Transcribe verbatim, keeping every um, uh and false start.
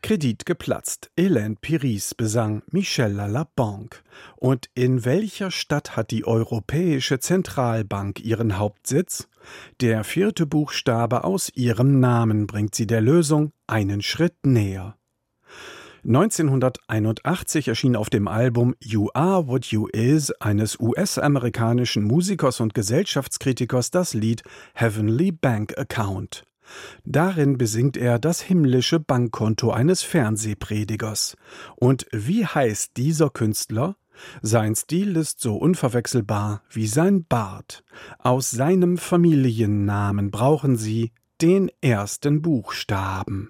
Kredit geplatzt. Hélène Pires besang Michel Labanque. Und in welcher Stadt hat die Europäische Zentralbank ihren Hauptsitz? Der vierte Buchstabe aus ihrem Namen bringt sie der Lösung einen Schritt näher. neunzehnhunderteinundachtzig erschien auf dem Album You Are What You Is eines U S-amerikanischen Musikers und Gesellschaftskritikers das Lied Heavenly Bank Account. Darin besingt er das himmlische Bankkonto eines Fernsehpredigers. Und wie heißt dieser Künstler? Sein Stil ist so unverwechselbar wie sein Bart. Aus seinem Familiennamen brauchen Sie den ersten Buchstaben.